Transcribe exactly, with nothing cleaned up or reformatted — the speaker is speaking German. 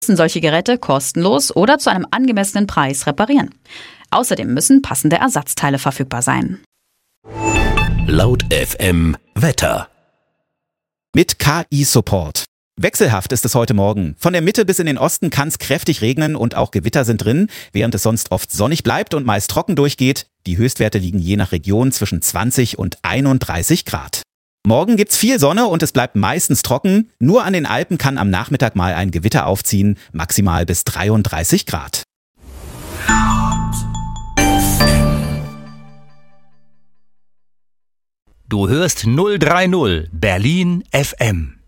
müssen solche Geräte kostenlos oder zu einem angemessenen Preis reparieren. Außerdem müssen passende Ersatzteile verfügbar sein. Laut F M Wetter. Mit K I-Support. Wechselhaft ist es heute Morgen. Von der Mitte bis in den Osten kann es kräftig regnen und auch Gewitter sind drin, während es sonst oft sonnig bleibt und meist trocken durchgeht. Die Höchstwerte liegen je nach Region zwischen zwanzig und einunddreißig Grad. Morgen gibt's viel Sonne und es bleibt meistens trocken. Nur an den Alpen kann am Nachmittag mal ein Gewitter aufziehen, maximal bis dreiunddreißig Grad. Du hörst null drei null Berlin F M.